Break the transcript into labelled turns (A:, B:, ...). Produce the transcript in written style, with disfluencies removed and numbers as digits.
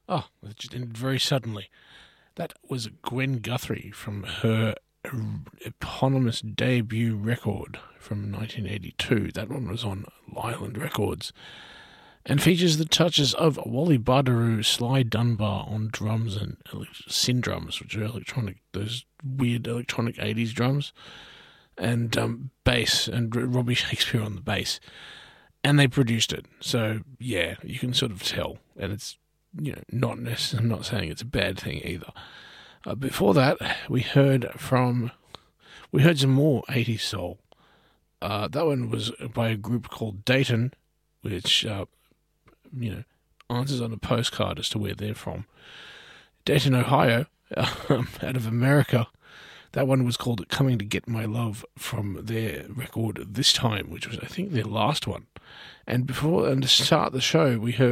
A: Oh, it just ended very suddenly. That was Gwen Guthrie from her eponymous debut record from 1982. That one was on Island Records and features the touches of Wally Badarou, Sly Dunbar on drums and syn drums, which are electronic, those weird electronic 80s drums, and bass, and Robbie Shakespeare on the bass. And they produced it. So, yeah, you can sort of tell. And it's, not necessarily, I'm not saying it's a bad thing either. Before that, we heard some more 80s soul. That one was by a group called Dayton, which, answers on a postcard as to where they're from. Dayton, Ohio, out of America. That one was called Coming to Get My Love from their record This Time, which was, I think, their last one. And to start the show, we heard